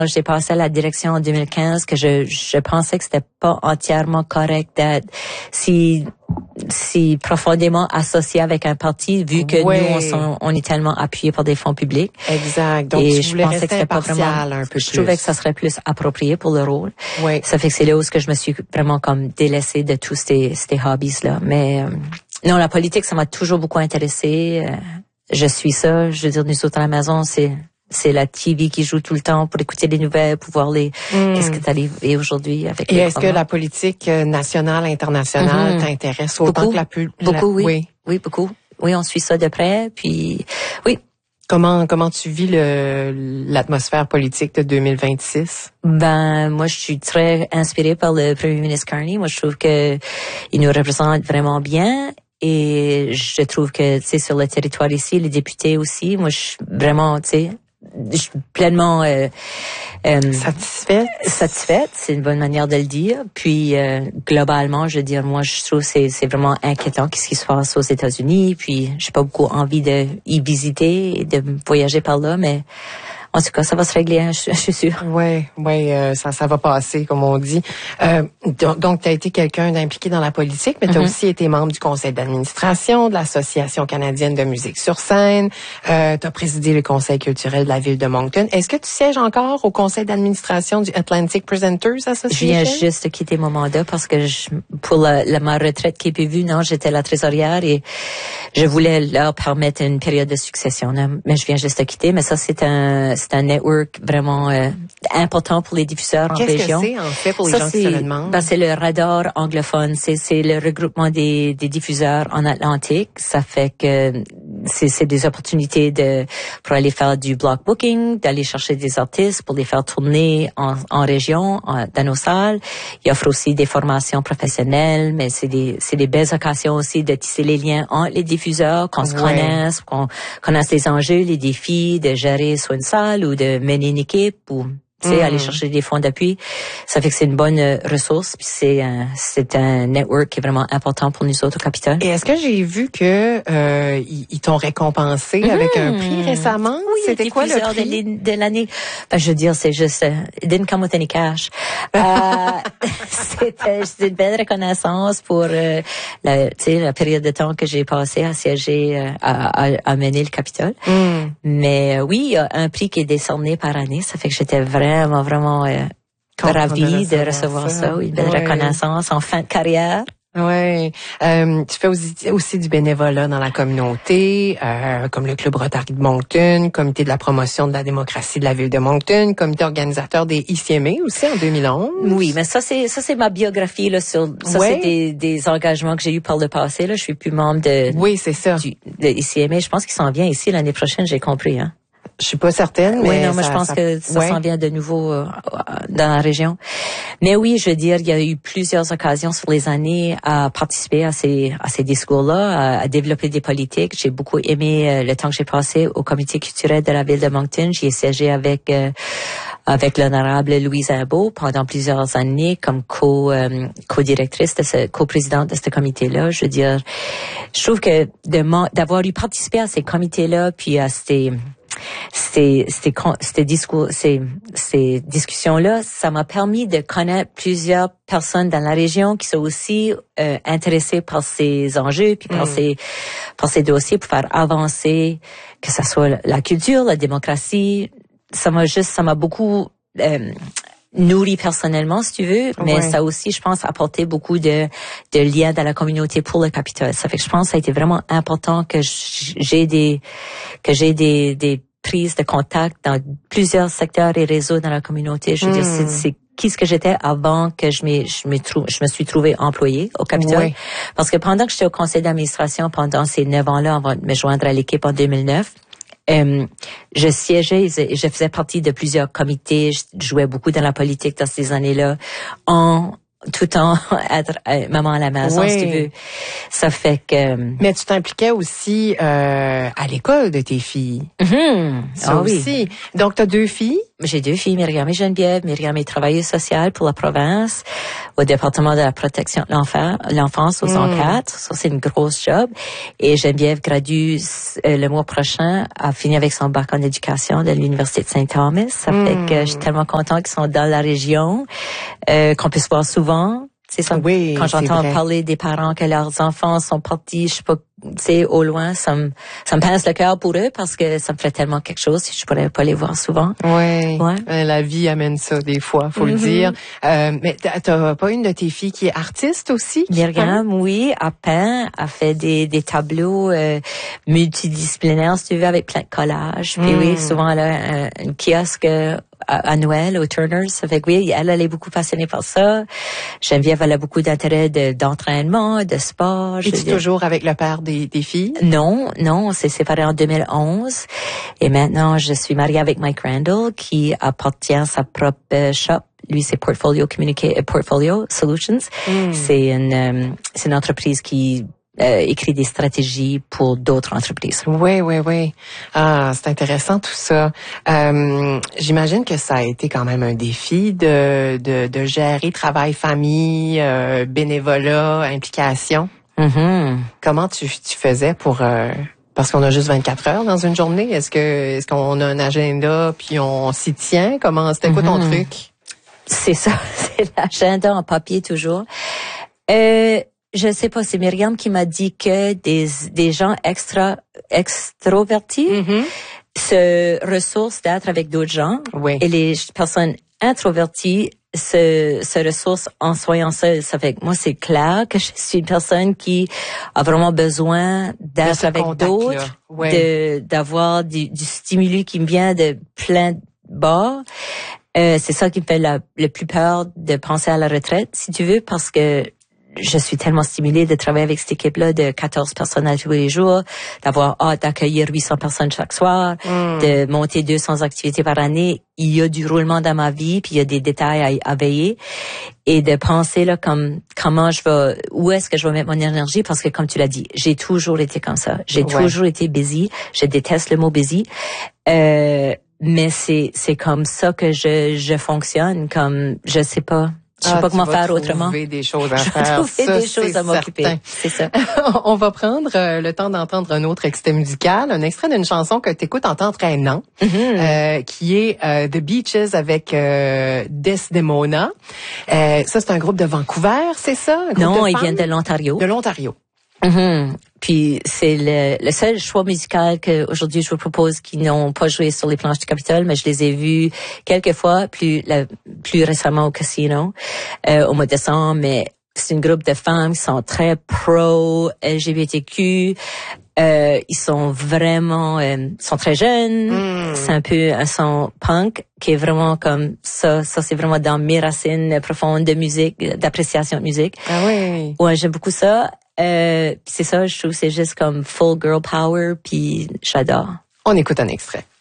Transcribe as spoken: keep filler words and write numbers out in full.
J'ai passé à la direction en deux mille quinze que je, je pensais que c'était pas entièrement correct d'être si, si profondément associé avec un parti, vu que ouais. nous, on, sont, on est tellement appuyés par des fonds publics. Exact. Donc, et tu je voulais pensais rester que c'était pas vraiment, impartial un peu je plus. trouvais que ça serait plus approprié pour le rôle. Oui. Ça fait que c'est là où que je me suis vraiment comme délaissée de tous ces, ces hobbies-là. Mais, euh, non, la politique, ça m'a toujours beaucoup intéressée. Euh, je suis ça. Je veux dire, nous autres à la maison, c'est, c'est la T V qui joue tout le temps pour écouter les nouvelles, pour voir les, mm. qu'est-ce qui est arrivé aujourd'hui avec Et les est-ce programmes. que la politique nationale, internationale mm-hmm. t'intéresse autant beaucoup, que la pu- Beaucoup, la, oui. oui. Oui, beaucoup. Oui, on suit ça de près, puis, oui. Comment, comment tu vis le, l'atmosphère politique de deux mille vingt-six? Ben, moi, je suis très inspirée par le premier ministre Carney. Moi, je trouve que il nous représente vraiment bien. Et je trouve que, tu sais, sur le territoire ici, les députés aussi, moi, je suis vraiment, tu sais, je suis pleinement euh, euh, satisfaite. Satisfaite, c'est une bonne manière de le dire. Puis euh, globalement, je veux dire, moi, je trouve que c'est c'est vraiment inquiétant qu'est-ce qui se passe aux États-Unis. Puis j'ai pas beaucoup envie de y visiter et de voyager par là, mais en tout cas, ça va se régler, hein, je, je suis sûre. Oui, oui, euh, ça, ça va passer, comme on dit. Euh, donc, tu as été quelqu'un d'impliqué dans la politique, mais tu as mm-hmm. aussi été membre du conseil d'administration de l'Association canadienne de musique sur scène. Euh, tu as présidé le conseil culturel de la ville de Moncton. Est-ce que tu sièges encore au conseil d'administration du Atlantic Presenters Association? Je viens juste de quitter mon mandat parce que je, pour la, la, ma retraite qui est prévue, non, j'étais la trésorière et je voulais leur permettre une période de succession. Là, mais je viens juste de quitter, mais ça, c'est un... C'est un network vraiment euh, important pour les diffuseurs en Qu'est-ce région. Qu'est-ce que c'est, en fait, pour les ça, gens qui se le demandent? Ben, c'est le radar anglophone. C'est, c'est le regroupement des, des diffuseurs en Atlantique. Ça fait que c'est, c'est des opportunités de pour aller faire du block booking, d'aller chercher des artistes pour les faire tourner en, en région, en, dans nos salles. Il offre aussi des formations professionnelles, mais c'est des, c'est des belles occasions aussi de tisser les liens entre les diffuseurs, qu'on se ouais. connaisse, qu'on connaisse les enjeux, les défis, de gérer soit une salle ou de mener une équipe ou tu sais, mmh. aller chercher des fonds d'appui. Ça fait que c'est une bonne euh, ressource puis c'est un, c'est un network qui est vraiment important pour nous autres au Capitole. Et est-ce que j'ai vu que euh, ils, ils t'ont récompensé mmh. avec un prix récemment? Oui, c'était quoi le prix de, de l'année? Ben, je veux dire, c'est juste, uh, it didn't come with any cash. euh, c'était, c'est une belle reconnaissance pour euh, la, tu sais, la période de temps que j'ai passé à siéger, euh, à, à, à mener le Capitole. Mmh. Mais euh, oui, il y a un prix qui est décerné par année. Ça fait que j'étais vraiment Vraiment, vraiment euh, ravie de recevoir ça. ça. Oui, une belle ouais. reconnaissance en fin de carrière. Oui. Euh, tu fais aussi, aussi du bénévolat dans la communauté, euh, comme le Club Rotary de Moncton, Comité de la promotion de la démocratie de la ville de Moncton, Comité organisateur des I C M A aussi en deux mille onze. Oui, mais ça c'est ça c'est ma biographie là sur ça ouais. c'est des, des engagements que j'ai eu par le passé là. Je suis plus membre de oui c'est ça du, de I C M A. Je pense qu'il s'en vient ici l'année prochaine. J'ai compris hein. Je suis pas certaine, mais oui, non, ça, moi je pense ça, que ça ouais. s'en vient de nouveau euh, dans la région. Mais oui, je veux dire, il y a eu plusieurs occasions sur les années à participer à ces à ces discours-là, à, à développer des politiques. J'ai beaucoup aimé euh, le temps que j'ai passé au comité culturel de la ville de Moncton. J'y ai siégé avec euh, avec l'honorable Louise Imbeau pendant plusieurs années comme co euh, co-directrice de ce co-présidente de ce comité-là. Je veux dire, je trouve que de d'avoir eu participé à ces comités-là puis à ces Ces, ces, ces discours, ces, ces discussions-là, ça m'a permis de connaître plusieurs personnes dans la région qui sont aussi euh, intéressées par ces enjeux, puis par mm. ces, par ces dossiers pour faire avancer, que ça soit la culture, la démocratie. Ça m'a juste, ça m'a beaucoup euh, nourri personnellement, si tu veux, mais ouais. ça aussi, je pense, apporté beaucoup de, de liens dans la communauté pour le Capitole. Ça fait que je pense que ça a été vraiment important que j'ai des, que j'ai des, des prises de contact dans plusieurs secteurs et réseaux dans la communauté. Je veux mm. dire, c'est, c'est qui ce que j'étais avant que je me, je me trouve, je me suis trouvée employée au Capitole. Oui. Parce que pendant que j'étais au conseil d'administration pendant ces neuf ans-là, avant de me joindre à l'équipe en deux mille neuf, Euh, je siégeais et je faisais partie de plusieurs comités. Je jouais beaucoup dans la politique dans ces années-là, en tout en être euh, maman à la maison, oui. si tu veux. Ça fait que... Mais tu t'impliquais aussi euh, à l'école de tes filles. Mm-hmm. Ça ah, aussi. Oui. Donc, tu as deux filles. j'ai deux filles, Myriam et Geneviève. Myriam est travailleuse sociale pour la province au département de la protection de l'enfant, l'enfance au cent quatre. Mm. Ça, c'est une grosse job. Et Geneviève gradue euh, le mois prochain, a fini avec son bac en éducation de l'Université de Saint-Thomas. Ça mm. fait que je suis tellement contente qu'ils sont dans la région, euh, qu'on peut se voir souvent. C'est ça. Oui, quand j'entends parler des parents que leurs enfants sont partis, je sais pas, c'est au loin, ça me ça me pince le cœur pour eux parce que ça me ferait tellement quelque chose si je pourrais pas les voir souvent. Oui. Ouais. La vie amène ça des fois, faut mm-hmm. le dire. Euh, mais t'as pas une de tes filles qui est artiste aussi? Myriam, oui, a peint, a fait des des tableaux euh, multidisciplinaires, si tu veux, avec plein de collages. Puis mm. oui, souvent elle a un, un kiosque à Noël au Turner's. Ça fait que oui, elle, elle est beaucoup passionnée par ça. Geneviève, elle a beaucoup d'intérêt de, d'entraînement, de sport. Es-tu toujours avec le père des, des filles? Non, non, on s'est séparés en deux mille onze. Et maintenant, je suis mariée avec Mike Randall, qui appartient à sa propre shop. Lui, c'est Portfolio Communica- Portfolio Solutions. Mm. C'est une, euh, c'est une entreprise qui Euh, écrit des stratégies pour d'autres entreprises. Oui, oui, oui. Ah, c'est intéressant tout ça. Euh, j'imagine que ça a été quand même un défi de de, de gérer travail, famille, euh, bénévolat, implication. Mm-hmm. Comment tu tu faisais pour euh, parce qu'on a juste vingt-quatre heures dans une journée. Est-ce que est-ce qu'on a un agenda puis on s'y tient? Comment c'était quoi ton mm-hmm. truc? C'est ça, c'est l'agenda en papier toujours. Euh Je sais pas, c'est Myriam qui m'a dit que des des gens extra extrovertis mm-hmm. se ressourcent d'être avec d'autres gens oui. et les personnes introverties se se ressourcent en soyant seules. Ça fait que moi c'est clair que je suis une personne qui a vraiment besoin d'être avec d'autres, ouais. de d'avoir du, du stimuli qui me vient de plein de bords. Euh, c'est ça qui me fait la, le plus peur de penser à la retraite, si tu veux, parce que je suis tellement stimulée de travailler avec cette équipe-là de quatorze personnes à tous les jours, d'avoir hâte d'accueillir huit cents personnes chaque soir, mm. de monter deux cents activités par année. Il y a du roulement dans ma vie, puis il y a des détails à, à veiller. Et de penser là comme comment je vais, où est-ce que je vais mettre mon énergie, parce que comme tu l'as dit, j'ai toujours été comme ça. J'ai ouais. toujours été busy. Je déteste le mot busy. Euh, mais c'est c'est comme ça que je je fonctionne. Comme je sais pas. Je sais ah, pas comment faire Je autrement. vais trouver des choses à je faire. Je vais trouver ça, des choses à m'occuper. Certain. C'est ça. On va prendre euh, le temps d'entendre un autre extrait musical, un extrait d'une chanson que tu écoutes en t'entraînant, mm-hmm. euh, qui est euh, The Beaches avec euh, Desdemona. Euh, ça, c'est un groupe de Vancouver, c'est ça? Un groupe non, de ils femmes? viennent de l'Ontario. De l'Ontario. Mm-hmm. Puis c'est le, le seul choix musical que aujourd'hui je vous propose qui n'ont pas joué sur les planches du Capitole, mais je les ai vus quelques fois, plus la, plus récemment au casino euh, au mois de décembre. Mais c'est un groupe de femmes qui sont très pro L G B T Q. Euh, ils sont vraiment, euh, sont très jeunes. Mm. C'est un peu un son punk qui est vraiment comme ça. Ça c'est vraiment dans mes racines profondes de musique, d'appréciation de musique. Ah oui. Ouais, j'aime beaucoup ça. Euh, c'est ça, je trouve que c'est juste comme full girl power, puis j'adore. On écoute un extrait.